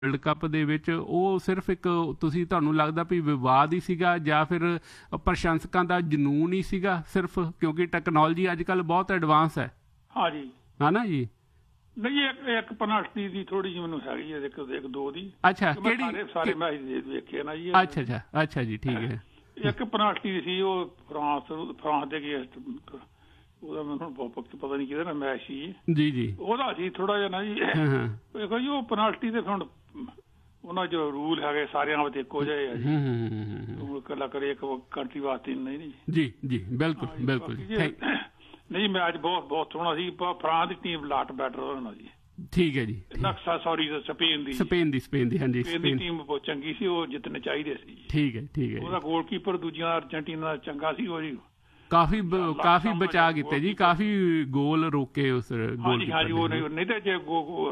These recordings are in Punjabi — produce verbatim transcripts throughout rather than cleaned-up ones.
ਵਰਲਡ ਕੱਪ ਦੇ ਵਿੱਚ ਉਹ ਸਿਰਫ ਇੱਕ ਤੁਸੀਂ ਤੁਹਾਨੂੰ ਲੱਗਦਾ ਵੀ ਵਿਵਾਦ ਹੀ ਸੀਗਾ ਜਾਂ ਫਿਰ ਪ੍ਰਸ਼ੰਸਕਾਂ ਦਾ ਜਨੂਨ ਹੀ ਸੀਗਾ ਸਿਰਫ ਕਿਉਂਕਿ ਟੈਕਨੋਲੋਜੀ ਅੱਜ ਕੱਲ੍ਹ ਬਹੁਤ ਐਡਵਾਂਸ ਹੈ? ਹਾਂਜੀ ਹੈ ਨਾ ਜੀ। ਨਹੀਂ ਇੱਕ ਇੱਕ ਪੈਨਲਟੀ ਦੀ ਥੋੜੀ ਜਿਹੀ ਮੈਨੂੰ ਹੈਗੀ ਹੈ ਇੱਕ ਇੱਕ ਦੋ ਦੀ। ਅੱਛਾ ਕਿਹੜੀ? ਸਾਰੇ ਸਾਰੇ ਮੈਚ ਵੇਖੇ ਨਾ ਜੀ। ਅੱਛਾ ਅੱਛਾ ਅੱਛਾ ਜੀ ਠੀਕ ਹੈ। ਇੱਕ ਪੈਨਲਟੀ ਸੀ ਉਹ ਫਰਾਂਸ ਫਰਾਂਸ ਦੇ ਅਗੇਂਸਟ ਉਹਦਾ ਮੈਨੂੰ ਪਤਾ ਨਹੀਂ ਕਿਹਦਾ ਨਾ ਮੈਚ ਸੀ ਜੀ ਜੀ ਉਹਦਾ ਸੀ ਥੋੜਾ ਜਿਹਾ ਨਾ ਜੀ। ਦੇਖੋ ਜੀ ਉਹ ਪੈਨਲਟੀ ਤੇ ਹੁਣ ਉਹਨਾਂ ਜੋ ਰੂਲ ਹੈਗੇ ਸਾਰਿਆਂ ਵਾਸਤੇ ਇੱਕੋ ਜਿਹੇ ਆ ਜੀ। ਇਕੱਲਾ ਕਰੇ ਇੱਕ ਕੰਟਰੀ ਵਾਸਤੇ ਨਹੀਂ ਨਹੀਂ ਜੀ ਜੀ ਬਿਲਕੁਲ ਬਿਲਕੁਲ ਨਹੀਂ ਮੈਚ ਬਹੁਤ ਬਹੁਤ ਸੋਹਣਾ ਸੀ। ਫਰਾਂਸ ਦੀ ਟੀਮ ਲਾਟ ਬੈਟਰ ਹੋਣਾ ਜੀ। ਠੀਕ ਹੈ ਜੀ। ਨਕਸਾ ਸੌਰੀ ਸਪੇਨ ਦੀ ਸਪੇਨ ਦੀ ਸਪੇਨ ਦੀ ਹਾਂਜੀ ਸਪੇਨ ਦੀ ਟੀਮ ਬਹੁਤ ਚੰਗੀ ਸੀ ਉਹ ਜਿੱਤਣੇ ਚਾਹੀਦੇ ਸੀ। ਠੀਕ ਹੈ ਠੀਕ ਹੈ। ਉਹਦਾ ਗੋਲਕੀਪਰ ਦੂਜੀਆਂ ਅਰਜਨਟੀਨਾ ਚੰਗਾ ਸੀ ਉਹ ਜੀ ਕਾਫੀ ਕਾਫੀ ਬਚਾ ਕੀਤੇ ਜੀ ਕਾਫੀ ਗੋਲ ਰੋਕੇ ਉਸ ਗੋਲ। ਹਾਂਜੀ ਉਹ ਨਹੀਂ ਤੇ ਜੇ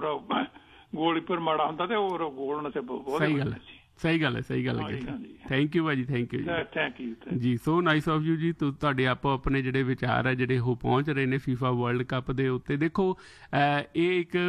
ਗੋਲਕੀਪਰ ਮਾੜਾ ਹੁੰਦਾ ਤੇ ਉਹ ਗੋਲ ਨਾ ਤੇ ਬਹੁਤ ਸਹੀ ਗੱਲ ਸਹੀ ਗੱਲ ਹੈ ਸਹੀ ਗੱਲ ਹੈ। ਥੈਂਕ ਯੂ ਭਾਜੀ ਥੈਂਕ ਯੂ ਜੀ ਥੈਂਕ ਯੂ ਜੀ ਸੋ ਨਾਈਸ ਆਫ ਯੂ ਜੀ। ਤੁਹਾਡੇ ਆਪੋ ਆਪਣੇ ਜਿਹੜੇ ਵਿਚਾਰ ਹੈ ਜਿਹੜੇ ਉਹ ਪਹੁੰਚ ਰਹੇ ਨੇ ਫੀਫਾ ਵਰਲਡ ਕੱਪ ਦੇ ਉੱਤੇ। ਦੇਖੋ ਇਹ ਇੱਕ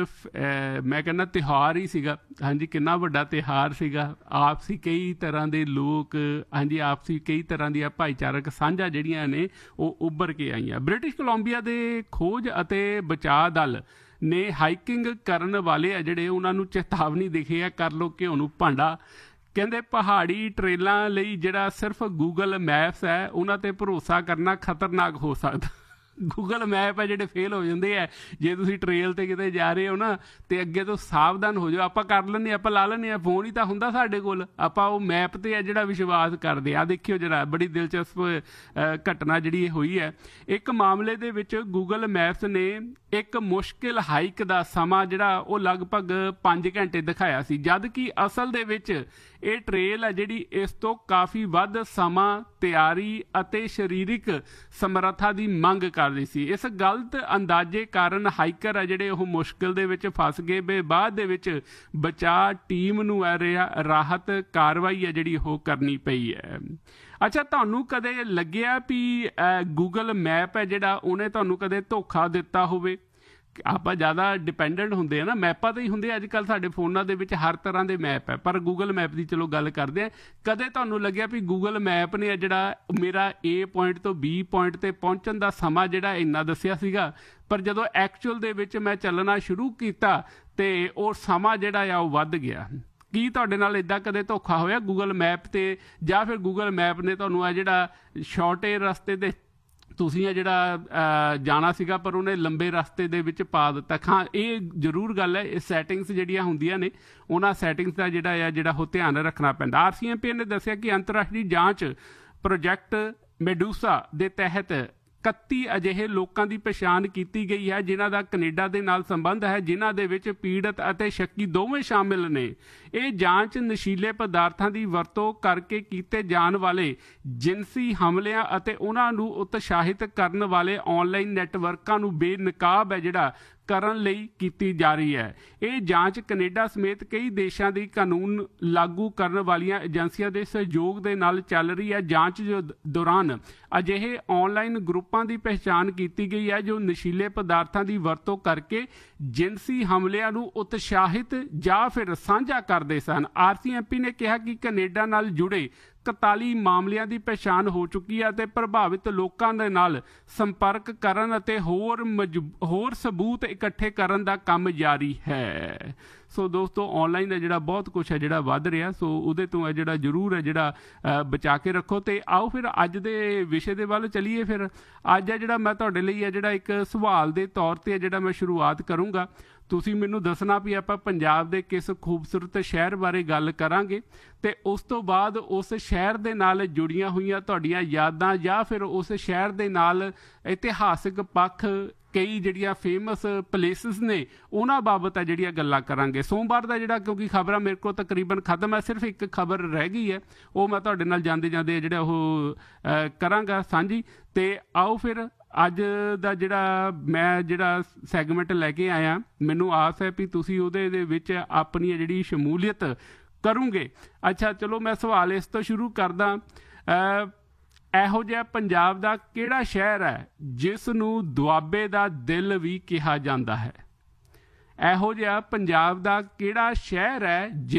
ਮੈਂ ਕਹਿੰਦਾ ਤਿਉਹਾਰ ਹੀ ਸੀਗਾ। ਹਾਂਜੀ ਕਿੰਨਾ ਵੱਡਾ ਤਿਉਹਾਰ ਸੀਗਾ। ਆਪਸੀ ਕਈ ਤਰ੍ਹਾਂ ਦੇ ਲੋਕ ਹਾਂਜੀ ਆਪਸੀ ਕਈ ਤਰ੍ਹਾਂ ਦੀਆਂ ਭਾਈਚਾਰਕ ਸਾਂਝਾਂ ਜਿਹੜੀਆਂ ਨੇ ਉਹ ਉੱਭਰ ਕੇ ਆਈਆਂ। ਬ੍ਰਿਟਿਸ਼ ਕੋਲੰਬੀਆ ਦੇ ਖੋਜ ਅਤੇ ਬਚਾਅ ਦਲ ਨੇ ਹਾਈਕਿੰਗ ਕਰਨ ਵਾਲੇ ਆ ਜਿਹੜੇ ਉਹਨਾਂ ਨੂੰ ਚੇਤਾਵਨੀ ਦਿਖੀ ਆ ਕਰ ਲਓ ਘਿਓ ਨੂੰ ਭਾਂਡਾ। ਕਹਿੰਦੇ ਪਹਾੜੀ ਟ੍ਰੇਲਾਂ ਲਈ ਜਿਹੜਾ ਸਿਰਫ ਗੂਗਲ ਮੈਪਸ ਹੈ ਉਹਨਾਂ ਤੇ ਭਰੋਸਾ ਕਰਨਾ ਖਤਰਨਾਕ ਹੋ ਸਕਦਾ। ਗੂਗਲ ਮੈਪ ਹੈ ਜਿਹੜੇ ਫੇਲ ਹੋ ਜਾਂਦੇ ਆ ਜੇ ਤੁਸੀਂ ਟ੍ਰੇਲ ਤੇ ਕਿਤੇ ਜਾ ਰਹੇ ਹੋ ਨਾ ਤੇ ਅੱਗੇ ਤੋਂ ਸਾਵਧਾਨ ਹੋ ਜਾਓ। ਆਪਾਂ ਕਰ ਲੈਂਦੇ ਆਪਾਂ ਲਾ ਲੈਂਦੇ ਹਾਂ ਫੋਨ ਹੀ ਤਾਂ ਹੁੰਦਾ ਸਾਡੇ ਕੋਲ ਆਪਾਂ ਉਹ ਮੈਪ ਤੇ ਆ ਜਿਹੜਾ ਵਿਸ਼ਵਾਸ ਕਰਦੇ ਆ। ਦੇਖਿਓ ਜਿਹੜਾ ਬੜੀ ਦਿਲਚਸਪ ਘਟਨਾ ਜਿਹੜੀ ਹੋਈ ਹੈ। ਇੱਕ ਮਾਮਲੇ ਦੇ ਵਿੱਚ ਗੂਗਲ ਮੈਪਸ ਨੇ ਇੱਕ ਮੁਸ਼ਕਿਲ ਹਾਈਕ ਦਾ ਸਮਾਂ ਜਿਹੜਾ ਉਹ ਲਗਭਗ ਪੰਜ ਘੰਟੇ ਦਿਖਾਇਆ ਸੀ ਜਦ ਕਿ ਅਸਲ ਦੇ ਵਿੱਚ ਇਹ ਟ੍ਰੇਲ ਹੈ ਜਿਹੜੀ ਇਸ ਤੋਂ ਕਾਫੀ ਵੱਧ ਸਮਾਂ ਤਿਆਰੀ ਅਤੇ ਸਰੀਰਕ ਸਮਰੱਥਾ ਦੀ ਮੰਗ ਕਰਦੀ ਸੀ। ਇਸ ਗਲਤ ਅੰਦਾਜ਼ੇ ਕਾਰਨ ਹਾਈਕਰ ਆ ਜਿਹੜੇ ਉਹ ਮੁਸ਼ਕਿਲ ਦੇ ਵਿੱਚ ਫਸ ਗਏ ਵੇ ਬਾਅਦ ਦੇ ਵਿੱਚ ਬਚਾਅ ਟੀਮ ਨੂੰ ਰਾਹਤ ਕਾਰਵਾਈ ਹੈ ਜਿਹੜੀ ਉਹ ਕਰਨੀ ਪਈ ਹੈ। ਅੱਛਾ ਤੁਹਾਨੂੰ ਕਦੇ ਲੱਗਿਆ ਵੀ ਗੂਗਲ ਮੈਪ ਹੈ ਜਿਹੜਾ ਉਹਨੇ ਤੁਹਾਨੂੰ ਕਦੇ ਧੋਖਾ ਦਿੱਤਾ ਹੋਵੇ? ਆਪਾਂ ਜ਼ਿਆਦਾ ਡਿਪੈਂਡੈਂਟ ਹੁੰਦੇ ਆ ਨਾ ਮੈਪਾਂ ਤੇ ਹੀ ਹੁੰਦੇ ਅੱਜ ਕੱਲ੍ਹ ਸਾਡੇ ਫੋਨਾਂ ਦੇ ਵਿੱਚ ਹਰ ਤਰ੍ਹਾਂ ਦੇ ਮੈਪ ਹੈ ਪਰ ਗੂਗਲ ਮੈਪ ਦੀ ਚਲੋ ਗੱਲ ਕਰਦੇ ਆ। ਕਦੇ ਤੁਹਾਨੂੰ ਲੱਗਿਆ ਵੀ ਗੂਗਲ ਮੈਪ ਨੇ ਜਿਹੜਾ ਮੇਰਾ ਏ ਪੁਆਇੰਟ ਤੋਂ ਬੀ ਪੁਆਇੰਟ ਤੇ ਪਹੁੰਚਣ ਦਾ ਸਮਾਂ ਜਿਹੜਾ ਇੰਨਾ ਦੱਸਿਆ ਸੀਗਾ ਪਰ ਜਦੋਂ ਐਕਚੁਅਲ ਦੇ ਵਿੱਚ ਮੈਂ ਚੱਲਣਾ ਸ਼ੁਰੂ ਕੀਤਾ ਤੇ ਉਹ ਸਮਾਂ ਜਿਹੜਾ ਆ ਉਹ ਵੱਧ ਗਿਆ? ਕੀ ਤੁਹਾਡੇ ਨਾਲ ਇੱਦਾਂ ਕਦੇ ਧੋਖਾ ਹੋਇਆ ਗੂਗਲ ਮੈਪ ਤੇ ਜਾਂ ਫਿਰ ਗੂਗਲ ਮੈਪ ਨੇ ਤੁਹਾਨੂੰ ਆ ਜਿਹੜਾ ਛੋਟੇ ਰਸਤੇ ਦੇ ਤੁਸੀਂ ਆ ਜਿਹੜਾ ਜਾਣਾ ਸੀਗਾ ਪਰ ਉਹਨੇ ਲੰਬੇ ਰਸਤੇ ਦੇ ਵਿੱਚ ਪਾ ਦਿੱਤਾ? ਹਾਂ ਇਹ ਜ਼ਰੂਰ ਗੱਲ ਹੈ। ਇਹ ਸੈਟਿੰਗਸ ਜਿਹੜੀਆਂ ਹੁੰਦੀਆਂ ਨੇ ਉਹਨਾਂ ਸੈਟਿੰਗਸ ਦਾ ਜਿਹੜਾ ਆ ਜਿਹੜਾ ਉਹ ਧਿਆਨ ਰੱਖਣਾ ਪੈਂਦਾ। ਆਰ ਸੀ ਐਮ ਪੀ ਨੇ ਦੱਸਿਆ ਕਿ ਅੰਤਰਰਾਸ਼ਟਰੀ ਜਾਂਚ ਪ੍ਰੋਜੈਕਟ ਮੈਡੂਸਾ ਦੇ ਤਹਿਤ ਇਕੱਤੀ ਅਜਿਹੇ ਲੋਕਾਂ ਦੀ ਪਛਾਣ ਕੀਤੀ ਗਈ ਹੈ ਜਿਨ੍ਹਾਂ ਦਾ ਕੈਨੇਡਾ ਦੇ ਨਾਲ ਸੰਬੰਧ ਹੈ ਜਿਨ੍ਹਾਂ ਦੇ ਵਿੱਚ ਪੀੜਤ ਅਤੇ ਸ਼ੱਕੀ ਦੋਵੇਂ ਸ਼ਾਮਿਲ ਨੇ। ਇਹ ਜਾਂਚ ਨਸ਼ੀਲੇ ਪਦਾਰਥਾਂ ਦੀ ਵਰਤੋਂ ਕਰਕੇ ਕੀਤੇ ਜਾਣ ਵਾਲੇ ਜਿਨਸੀ ਹਮਲਿਆਂ ਅਤੇ ਉਹਨਾਂ ਨੂੰ ਉਤਸ਼ਾਹਿਤ ਕਰਨ ਵਾਲੇ ਆਨਲਾਈਨ ਨੈਟਵਰਕਾਂ ਨੂੰ ਬੇਨਕਾਬ ਹੈ ਜਿਹੜਾ ਕਰਨ ਲਈ ਕੀਤੀ ਜਾ ਰਹੀ ਹੈ। ਇਹ ਜਾਂਚ ਕੈਨੇਡਾ ਸਮੇਤ ਕਈ ਦੇਸ਼ਾਂ ਦੀ ਕਾਨੂੰਨ ਲਾਗੂ ਕਰਨ ਵਾਲੀਆਂ ਏਜੰਸੀਆਂ ਦੇ ਸਹਿਯੋਗ ਦੇ ਨਾਲ ਚੱਲ ਰਹੀ ਹੈ। ਜਾਂਚ ਦੌਰਾਨ ਅਜਿਹੇ ਆਨਲਾਈਨ ਗਰੁੱਪਾਂ ਦੀ ਪਹਿਚਾਣ ਕੀਤੀ ਗਈ ਹੈ ਜੋ ਨਸ਼ੀਲੇ ਪਦਾਰਥਾਂ ਦੀ ਵਰਤੋਂ ਕਰਕੇ ਜਿਨਸੀ ਹਮਲਿਆਂ ਨੂੰ ਉਤਸ਼ਾਹਿਤ ਜਾਂ ਫਿਰ ਸਾਂਝਾ ਕਰਦੇ ਸਨ। ਆਰ ਸੀ ਐਮ ਪੀ ਨੇ ਕਿਹਾ ਕਿ ਕੈਨੇਡਾ ਨਾਲ ਜੁੜੇ ਇਕਤਾਲੀ ਮਾਮਲਿਆਂ ਦੀ ਪਛਾਣ ਹੋ ਚੁੱਕੀ ਹੈ ਅਤੇ ਪ੍ਰਭਾਵਿਤ ਲੋਕਾਂ ਦੇ ਨਾਲ ਸੰਪਰਕ ਕਰਨ ਅਤੇ ਹੋਰ ਮਜਬੂ ਹੋਰ ਸਬੂਤ ਇਕੱਠੇ ਕਰਨ ਦਾ ਕੰਮ ਜਾਰੀ ਹੈ। ਸੋ ਦੋਸਤੋ ਆਨਲਾਈਨ ਹੈ ਜਿਹੜਾ ਬਹੁਤ ਕੁਛ ਹੈ ਜਿਹੜਾ ਵੱਧ ਰਿਹਾ ਸੋ ਉਹਦੇ ਤੋਂ ਹੈ ਜਿਹੜਾ ਜ਼ਰੂਰ ਹੈ ਜਿਹੜਾ ਬਚਾ ਕੇ ਰੱਖੋ। ਅਤੇ ਆਓ ਫਿਰ ਅੱਜ ਦੇ ਵਿਸ਼ੇ ਦੇ ਵੱਲ ਚਲੀਏ। ਫਿਰ ਅੱਜ ਹੈ ਜਿਹੜਾ ਮੈਂ ਤੁਹਾਡੇ ਲਈ ਹੈ ਜਿਹੜਾ ਇੱਕ ਸਵਾਲ ਦੇ ਤੌਰ 'ਤੇ ਜਿਹੜਾ ਮੈਂ ਸ਼ੁਰੂਆਤ ਕਰੂੰਗਾ। ਤੁਸੀਂ ਮੈਨੂੰ ਦੱਸਣਾ ਵੀ ਆਪਾਂ ਪੰਜਾਬ ਦੇ ਕਿਸ ਖੂਬਸੂਰਤ ਸ਼ਹਿਰ ਬਾਰੇ ਗੱਲ ਕਰਾਂਗੇ ਅਤੇ ਉਸ ਤੋਂ ਬਾਅਦ ਉਸ ਸ਼ਹਿਰ ਦੇ ਨਾਲ ਜੁੜੀਆਂ ਹੋਈਆਂ ਤੁਹਾਡੀਆਂ ਯਾਦਾਂ ਜਾਂ ਫਿਰ ਉਸ ਸ਼ਹਿਰ ਦੇ ਨਾਲ ਇਤਿਹਾਸਿਕ ਪੱਖ ਕਈ ਜਿਹੜੀਆਂ ਫੇਮਸ ਪਲੇਸਿਸ ਨੇ ਉਹਨਾਂ ਬਾਬਤ ਆ ਜਿਹੜੀਆਂ ਗੱਲਾਂ ਕਰਾਂਗੇ। ਸੋਮਵਾਰ ਦਾ ਜਿਹੜਾ ਕਿਉਂਕਿ ਖਬਰਾਂ ਮੇਰੇ ਕੋਲ ਤਕਰੀਬਨ ਖਤਮ ਹੈ ਸਿਰਫ ਇੱਕ ਖਬਰ ਰਹਿ ਗਈ ਹੈ ਉਹ ਮੈਂ ਤੁਹਾਡੇ ਨਾਲ ਜਾਂਦੇ ਜਾਂਦੇ ਜਿਹੜਾ ਉਹ ਕਰਾਂਗਾ ਸਾਂਝੀ। ਅਤੇ ਆਓ ਫਿਰ ਅੱਜ ਦਾ ਜਿਹੜਾ ਮੈਂ ਜਿਹੜਾ ਸੈਗਮੈਂਟ ਲੈ ਕੇ ਆਇਆ ਮੈਨੂੰ ਆਸ ਹੈ ਵੀ ਤੁਸੀਂ ਉਹਦੇ ਦੇ ਵਿੱਚ ਆਪਣੀ ਜਿਹੜੀ ਸ਼ਮੂਲੀਅਤ ਕਰੋਗੇ। ਅੱਛਾ ਚਲੋ ਮੈਂ ਸਵਾਲ ਇਸ ਤੋਂ ਸ਼ੁਰੂ ਕਰਦਾ। ਇਹੋ ਜਿਹਾ ਪੰਜਾਬ ਦਾ ਕਿਹੜਾ ਸ਼ਹਿਰ ਹੈ ਜਿਸ ਨੂੰ ਦੁਆਬੇ ਦਾ ਦਿਲ ਵੀ ਕਿਹਾ ਜਾਂਦਾ ਹੈ? ਇਹੋ ਜਿਹਾ ਪੰਜਾਬ ਦਾ ਕਿਹੜਾ ਸ਼ਹਿਰ ਹੈ